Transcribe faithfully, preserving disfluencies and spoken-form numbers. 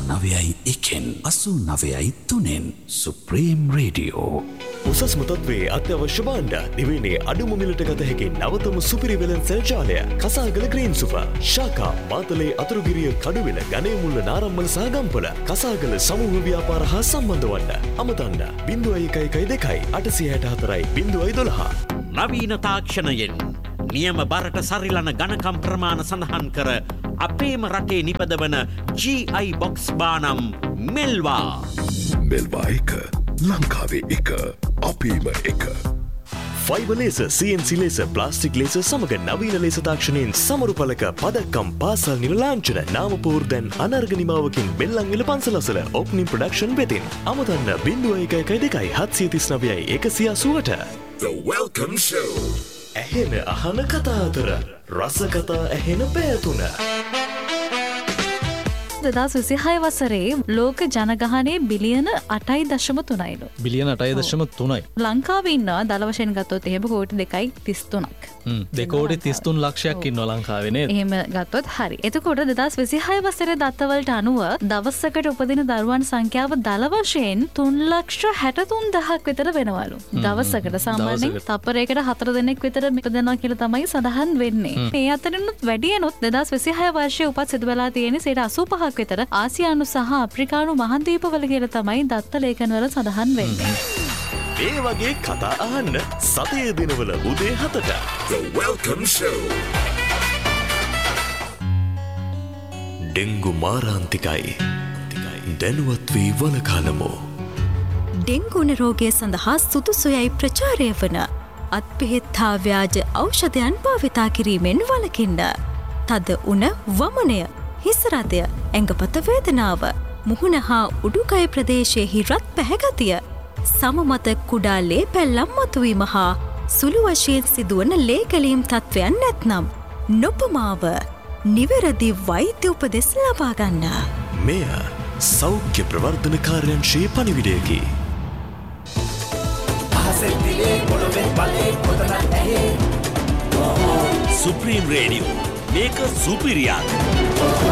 නවයයි එකෙන් අසූ නවයයි තුනෙන් සුප්‍රීම් රේඩියෝ. උසස්ම තත්ත්වයේ අත්‍යවශ්‍ය භාණ්ඩ දිවයිනේ අඩුම මිලට ගත හැකි නවතම සුපිරි වෙළඳ ජාලය කසාගල ග්‍රීන් සුපර් ශාඛා මාතලේ අතුරුගිරිය කඩුවෙල ගණේමුල්ල නාරම්මල සහ ගම්පල කසාගල සමූහ ව්‍යාපාර හා සම්බන්ධ වන්න අමතන්න ज़ीरो एक एक दो आठ छह आठ ज़ीरो एक दो නවීන තාක්ෂණයෙන් නියම බරට සරිලන ඝනකම් ප්‍රමාණ සඳහන් කර අපේම රටේ නිපදවන ජී ආයි බොක්ස් බානම් මෙල්වා මෙල්වා එක ලංකාවේ එක අපේම එක ෆයිබර් ලේසර් සී එන් සී ලේසර් ප්ලාස්ටික් ලේසර් සමග නවීන ලේසර් තාක්ෂණයෙන් සමරු පළක පදක්කම් පාසල් නිල ලාංඡන නාමපුවර් දැන් අනර්ග නිමාවකින් බෙල්ලන්විල පන්සල අසල ඕපනින් ප්‍රොඩක්ෂන් වෙතින් අමතන්න ज़ीरो एक एक दो सात तीन नौ एक अस्सी आठ The Welcome Show. ඇහෙන අහන කතා අතර රස කතා ඇහෙන පැතුන දෙදස් විසිහය වසරේ ලෝක ජනගහනය බිලියන අටයි දශම තුනයිලු. බිලියන අටයි දශම තුනයි. ලංකාවේ ඉන්නවා දල වශයෙන් ගත්තොත් එහෙම කෝටි දෙකයි තිස් තුනක්. දෙකෝටි තිස් තුන් ලක්ෂයක් ඉන්නවා ලංකාවේ නේද? එහෙම ගත්තොත් හරි. එතකොට දෙදස් විසිහය වසරේ දත්තවලට අනුව දවසකට උපදින දරුවන් සංඛ්‍යාව දල වශයෙන් තුන් ලක්ෂ හැට තුන් දහසක් විතර වෙනවලු. දවසකට සාමාන්‍යයෙන් තප්පරයකට හතර දෙනෙක් විතර ඉපදෙනවා කියලා තමයි සඳහන් වෙන්නේ. මේ අතරිනුත් වැඩියනොත් දෙදස් විසිහය වර්ෂයේ උපත් සිදු වෙලා තියෙන්නේ සියයට අසූ පහක් විතර ආසියානු සහ අප්‍රිකානු මහද්වීපවල කියලා තමයි දත්ත ලේඛනවල සඳහන් වෙන්නේ. මේ වගේ කතා අහන්න සතේ දිනවල උදේ හතට The Welcome Show. ඩෙංගු මාරාන්තිකයි. දැනුවත් වී වළකාලමු. ඩෙංගුන රෝගය සඳහා සුදුසුයයි ප්‍රචාරය වන අත්පෙහෙත් හා ව්‍යාජ ඖෂධයන් භාවිතා කිරීමෙන් වළකින්න. තද උණ වමනය හිසරදය ඇඟපත වේදනාව මුහුණ හා උඩුකය ප්‍රදේශයෙහි රත් පැහැගතිය සමමත කුඩා ලේ පැල්ලම් මතුවීම හා සුළු වශයෙන් සිදුවන ලේකැලීම් තත්ත්වයන් නැත්නම් නොපමාව නිවැරදි වෛද්‍ය උපදෙස් ලබා ගන්න. මෙය සෞඛ්‍ය ප්‍රවර්ධන කාර්යාංශයේ පණිවිඩයකි. සුප්‍රීම් රේඩියෝ මේක සුපිරියක්.